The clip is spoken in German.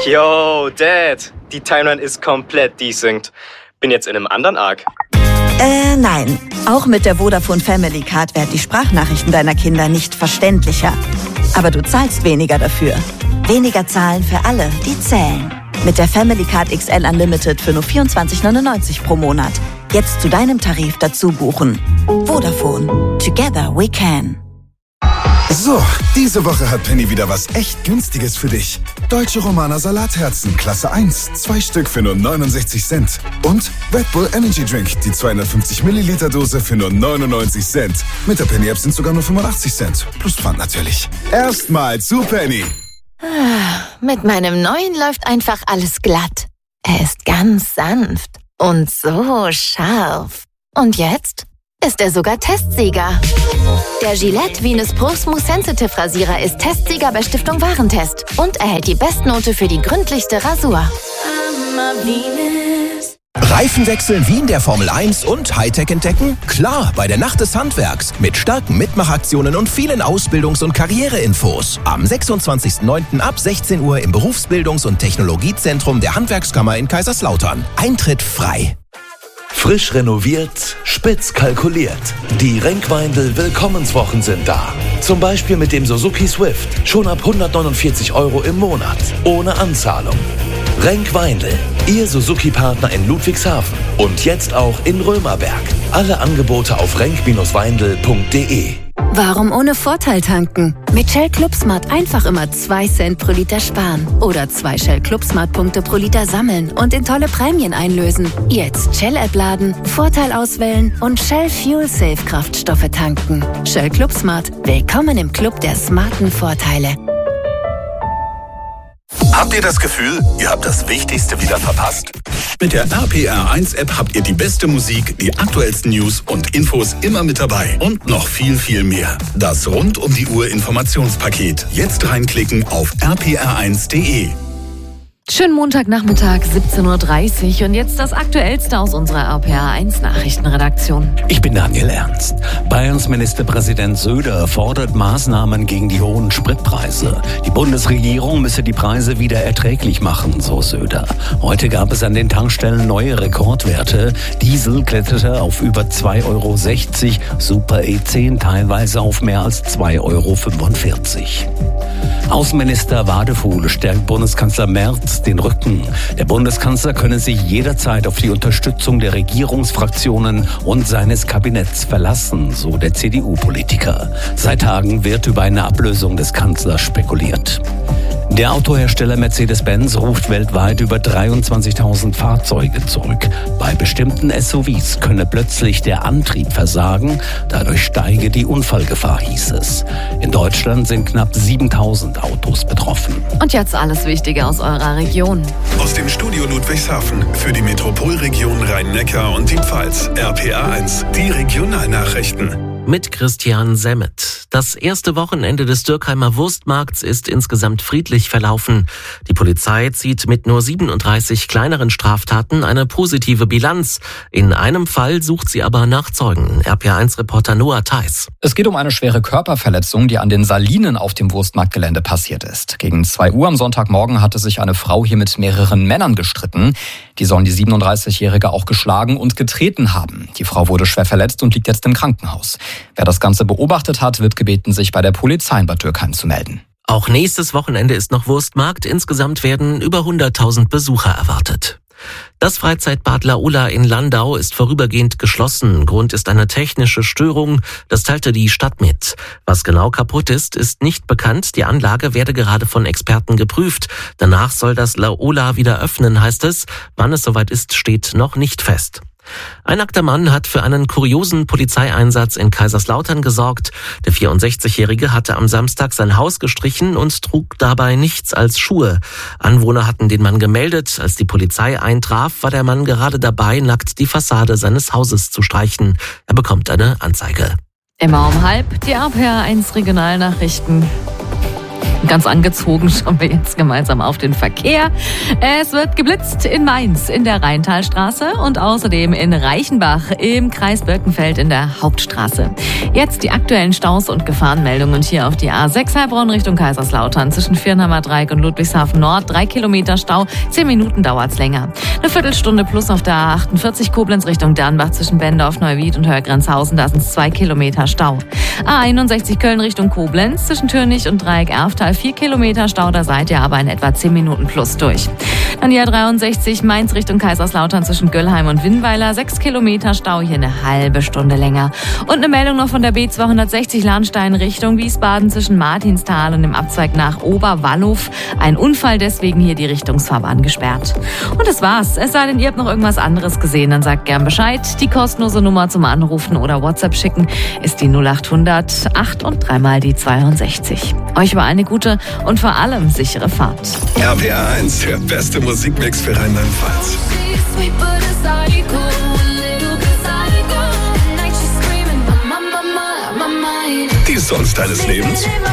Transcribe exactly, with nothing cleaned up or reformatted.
Yo, Dad, die Timeline ist komplett desynced. Bin jetzt in einem anderen Arc. Äh, nein. Auch mit der Vodafone Family Card werden die Sprachnachrichten deiner Kinder nicht verständlicher. Aber du zahlst weniger dafür. Weniger zahlen für alle, die zählen. Mit der Family Card X L Unlimited für nur vierundzwanzig neunundneunzig pro Monat. Jetzt zu deinem Tarif dazu buchen. Vodafone. Together we can. So, diese Woche hat Penny wieder was echt Günstiges für dich. Deutsche Romaner Salatherzen, Klasse eins, zwei Stück für nur neunundsechzig Cent. Und Red Bull Energy Drink, die zweihundertfünfzig Milliliter Dose für nur neunundneunzig Cent. Mit der Penny App sind sogar nur fünfundachtzig Cent. Plus Pfand natürlich. Erstmal zu Penny. Mit meinem neuen läuft einfach alles glatt. Er ist ganz sanft und so scharf. Und jetzt ist er sogar Testsieger. Der Gillette Venus Pro Smooth Sensitive Rasierer ist Testsieger bei Stiftung Warentest und erhält die Bestnote für die gründlichste Rasur. Reifen wechseln wie in der Formel eins und Hightech entdecken? Klar, bei der Nacht des Handwerks. Mit starken Mitmachaktionen und vielen Ausbildungs- und Karriereinfos. Am sechsundzwanzigsten neunten ab sechzehn Uhr im Berufsbildungs- und Technologiezentrum der Handwerkskammer in Kaiserslautern. Eintritt frei. Frisch renoviert, spitz kalkuliert. Die Renkweindl Willkommenswochen sind da. Zum Beispiel mit dem Suzuki Swift. Schon ab hundertneunundvierzig Euro im Monat. Ohne Anzahlung. Renkweindl, Ihr Suzuki-Partner in Ludwigshafen. Und jetzt auch in Römerberg. Alle Angebote auf renk Weindl punkt de. Warum ohne Vorteil tanken? Mit Shell ClubSmart einfach immer zwei Cent pro Liter sparen. Oder zwei Shell ClubSmart-Punkte pro Liter sammeln und in tolle Prämien einlösen. Jetzt Shell-App laden, Vorteil auswählen und Shell Fuel Safe Kraftstoffe tanken. Shell ClubSmart. Willkommen im Club der smarten Vorteile. Habt ihr das Gefühl, ihr habt das Wichtigste wieder verpasst? Mit der R P R eins App habt ihr die beste Musik, die aktuellsten News und Infos immer mit dabei. Und noch viel, viel mehr. Das rund um die Uhr Informationspaket. Jetzt reinklicken auf r p r eins punkt de. Schönen Montagnachmittag, siebzehn Uhr dreißig und jetzt das Aktuellste aus unserer R P R eins Nachrichtenredaktion. Ich bin Daniel Ernst. Bayerns Ministerpräsident Söder fordert Maßnahmen gegen die hohen Spritpreise. Die Bundesregierung müsse die Preise wieder erträglich machen, so Söder. Heute gab es an den Tankstellen neue Rekordwerte. Diesel kletterte auf über zwei Euro sechzig, Super E zehn teilweise auf mehr als zwei Euro fünfundvierzig. Außenminister Wadefuhl stärkt Bundeskanzler Merz den Rücken. Der Bundeskanzler könne sich jederzeit auf die Unterstützung der Regierungsfraktionen und seines Kabinetts verlassen, so der C D U-Politiker. Seit Tagen wird über eine Ablösung des Kanzlers spekuliert. Der Autohersteller Mercedes-Benz ruft weltweit über dreiundzwanzigtausend Fahrzeuge zurück. Bei bestimmten S U Vs könne plötzlich der Antrieb versagen, dadurch steige die Unfallgefahr, hieß es. In Deutschland sind knapp siebentausend Autos betroffen. Und jetzt alles Wichtige aus eurer Region. Aus dem Studio Ludwigshafen für die Metropolregion Rhein-Neckar und die Pfalz. R P R eins, die Regionalnachrichten. Mit Christian Semmet. Das erste Wochenende des Dürkheimer Wurstmarkts ist insgesamt friedlich verlaufen. Die Polizei zieht mit nur siebenunddreißig kleineren Straftaten eine positive Bilanz. In einem Fall sucht sie aber nach Zeugen. R P R eins Reporter Noah Theis. Es geht um eine schwere Körperverletzung, die an den Salinen auf dem Wurstmarktgelände passiert ist. Gegen zwei Uhr am Sonntagmorgen hatte sich eine Frau hier mit mehreren Männern gestritten. Die sollen die siebenunddreißigjährige auch geschlagen und getreten haben. Die Frau wurde schwer verletzt und liegt jetzt im Krankenhaus. Wer das Ganze beobachtet hat, wird gebeten, sich bei der Polizei in Bad Dürkheim zu melden. Auch nächstes Wochenende ist noch Wurstmarkt. Insgesamt werden über hunderttausend Besucher erwartet. Das Freizeitbad Laola in Landau ist vorübergehend geschlossen. Grund ist eine technische Störung. Das teilte die Stadt mit. Was genau kaputt ist, ist nicht bekannt. Die Anlage werde gerade von Experten geprüft. Danach soll das Laola wieder öffnen, heißt es. Wann es soweit ist, steht noch nicht fest. Ein nackter Mann hat für einen kuriosen Polizeieinsatz in Kaiserslautern gesorgt. Der vierundsechzigjährige hatte am Samstag sein Haus gestrichen und trug dabei nichts als Schuhe. Anwohner hatten den Mann gemeldet. Als die Polizei eintraf, war der Mann gerade dabei, nackt die Fassade seines Hauses zu streichen. Er bekommt eine Anzeige. Immer um halb die R P R eins Regionalnachrichten. Ganz angezogen schauen wir jetzt gemeinsam auf den Verkehr. Es wird geblitzt in Mainz in der Rheintalstraße und außerdem in Reichenbach im Kreis Birkenfeld in der Hauptstraße. Jetzt die aktuellen Staus und Gefahrenmeldungen hier auf die A sechs Heilbronn Richtung Kaiserslautern zwischen Viernheimer Dreieck und Ludwigshafen Nord. Drei Kilometer Stau, zehn Minuten dauert's länger. Eine Viertelstunde plus auf der A achtundvierzig Koblenz Richtung Dernbach zwischen Bendorf, Neuwied und Hörgrenzhausen. Da sind es zwei Kilometer Stau. A einundsechzig Köln Richtung Koblenz zwischen Türnich und Dreieck Erftal. Vier Kilometer Stau, da seid ihr aber in etwa zehn Minuten plus durch. Dann die A dreiundsechzig Mainz Richtung Kaiserslautern zwischen Göllheim und Winnweiler. Sechs Kilometer Stau, hier eine halbe Stunde länger. Und eine Meldung noch von der B zweihundertsechzig Lahnstein Richtung Wiesbaden zwischen Martinsthal und dem Abzweig nach Oberwallow. Ein Unfall, deswegen hier die Richtungsfahrbahn gesperrt. Und das war's. Es sei denn, ihr habt noch irgendwas anderes gesehen, dann sagt gern Bescheid. Die kostenlose Nummer zum Anrufen oder WhatsApp schicken ist die null achthundert acht und dreimal die zweiundsechzig. Euch war eine gute und vor allem sichere Fahrt. R P R eins, der beste Musikmix für Rheinland-Pfalz. Die Songs deines Lebens?